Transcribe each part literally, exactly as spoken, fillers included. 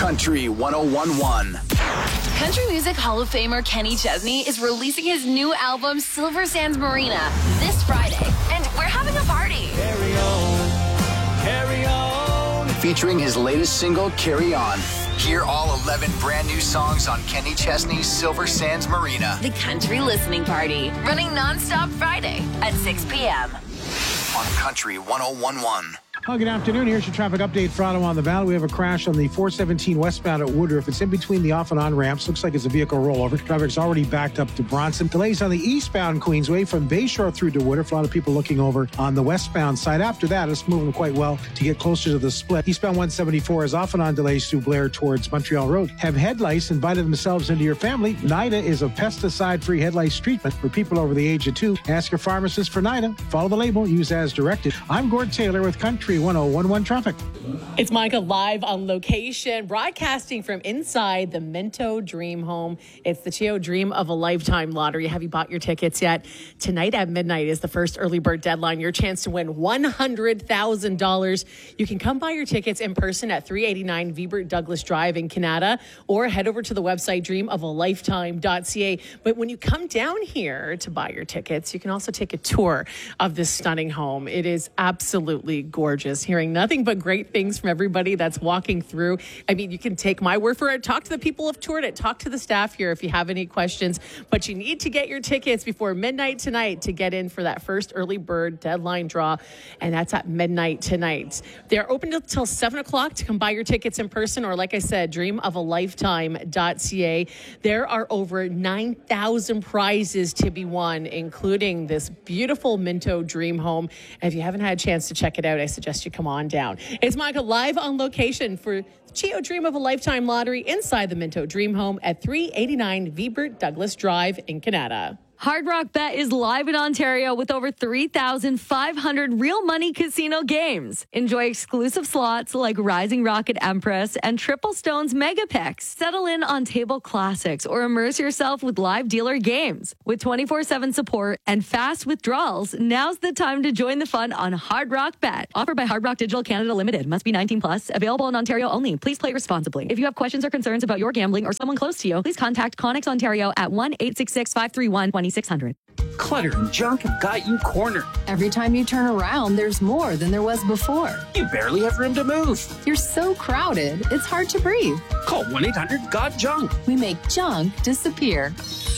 Country one oh one point one. Country Music Hall of Famer Kenny Chesney is releasing his new album, Silver Sands Marina, this Friday. And we're having a party. Carry on, carry on. Featuring his latest single, Carry On. Hear all eleven brand new songs on Kenny Chesney's Silver Sands Marina. The Country Listening Party, running nonstop Friday at six p.m. on Country one oh one point one. Oh, good afternoon. Here's your traffic update for Ottawa on the Valley. We have a crash on the four seventeen westbound at Woodruff. It's in between the off and on ramps. Looks like it's a vehicle rollover. Traffic's already backed up to Bronson. Delays on the eastbound Queensway from Bayshore through to Woodruff. A lot of people looking over on the westbound side. After that, it's moving quite well to get closer to the split. Eastbound one seventy-four is off and on delays through Blair towards Montreal Road. Have head lice invited themselves into your family? NIDA is a pesticide-free head lice treatment for people over the age of two. Ask your pharmacist for NIDA. Follow the label. Use as directed. I'm Gord Taylor with Country one oh one point one Traffic. It's Monica live on location, broadcasting from inside the Minto Dream Home. It's the Chio Dream of a Lifetime lottery. Have you bought your tickets yet? Tonight at midnight is the first early bird deadline. Your chance to win one hundred thousand dollars. You can come buy your tickets in person at three eighty-nine Vibert Douglas Drive in Canada, or head over to the website dream of a lifetime dot c a. But when you come down here to buy your tickets, you can also take a tour of this stunning home. It is absolutely gorgeous. Hearing nothing but great things from everybody that's walking through. I mean, you can take my word for it. Talk to the people who've toured it. Talk to the staff here if you have any questions. But you need to get your tickets before midnight tonight to get in for that first early bird deadline draw. And that's at midnight tonight. They're open until seven o'clock to come buy your tickets in person, or like I said, dream of a lifetime dot c a. There are over nine thousand prizes to be won, including this beautiful Minto Dream Home. And if you haven't had a chance to check it out, I suggest you come on down. It's Monica live on location for Chio Dream of a Lifetime lottery inside the Minto Dream Home at three eighty-nine Vibert Douglas Drive in Canada. Hard Rock Bet is live in Ontario with over three thousand five hundred real money casino games. Enjoy exclusive slots like Rising Rocket Empress and Triple Stones Mega Picks. Settle in on table classics or immerse yourself with live dealer games. With twenty-four seven support and fast withdrawals, now's the time to join the fun on Hard Rock Bet. Offered by Hard Rock Digital Canada Limited. Must be nineteen plus. Available in Ontario only. Please play responsibly. If you have questions or concerns about your gambling or someone close to you, please contact Connex Ontario at one eight six six, five three one, two six hundred. Clutter and junk have got you cornered. Every time you turn around, there's more than there was before. You barely have room to move. You're so crowded, it's hard to breathe. Call one eight hundred got junk. We make junk disappear.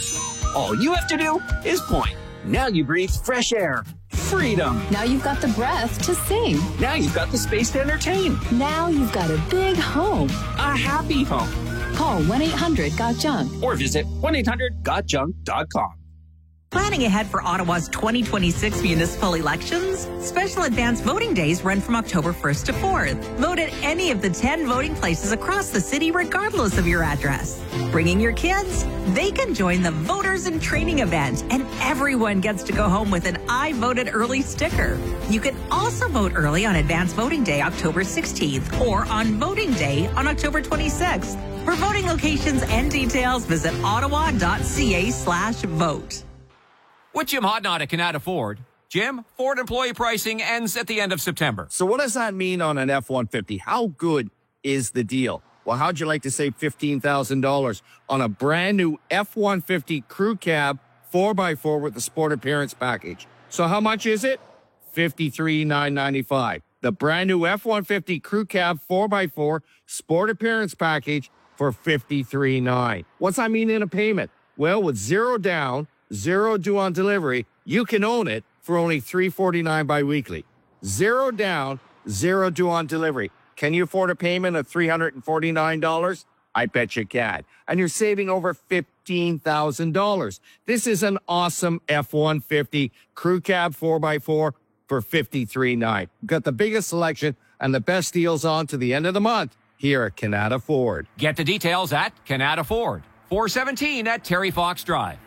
All you have to do is point. Now you breathe fresh air. Freedom. Now you've got the breath to sing. Now you've got the space to entertain. Now you've got a big home. A happy home. Call one eight hundred got junk. Or visit one eight hundred got junk dot com. Planning ahead for Ottawa's twenty twenty-six municipal elections? Special advance voting days run from October first to fourth. Vote at any of the ten voting places across the city, regardless of your address. Bringing your kids? They can join the Voters in Training event, and everyone gets to go home with an I voted early sticker. You can also vote early on advance voting day, October sixteenth, or on voting day on October twenty-sixth. For voting locations and details, visit ottawa dot c a slash vote. With Jim Hodnott at Canada Ford. Jim, Ford employee pricing ends at the end of September. So what does that mean on an F one fifty? How good is the deal? Well, how'd you like to save fifteen thousand dollars on a brand new F one fifty crew cab four by four with the sport appearance package? So how much is it? fifty-three thousand nine hundred ninety-five dollars. The brand new F one fifty crew cab four by four sport appearance package for fifty-three thousand nine hundred ninety-five dollars. What's that mean in a payment? Well, with zero down, zero due on delivery, you can own it for only three hundred forty-nine dollars biweekly. Zero down, zero due on delivery. Can you afford a payment of three hundred forty-nine dollars? I bet you can. And you're saving over fifteen thousand dollars. This is an awesome F one fifty crew cab four by four for fifty-three thousand nine hundred ninety-five dollars. We've got the biggest selection and the best deals on to the end of the month here at Canada Ford. Get the details at Canada Ford, four seventeen at Terry Fox Drive.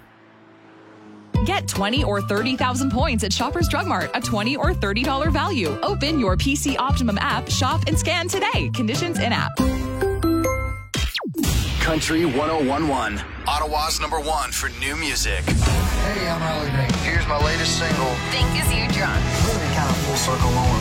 Get twenty or thirty thousand points at Shoppers Drug Mart, a twenty or thirty dollars value. Open your P C Optimum app, shop, and scan today. Conditions in app. Country one oh one point one, Ottawa's number one for new music. Hey, I'm Riley Day. Here's my latest single. Think Is You Drunk. Really kind of full circle moment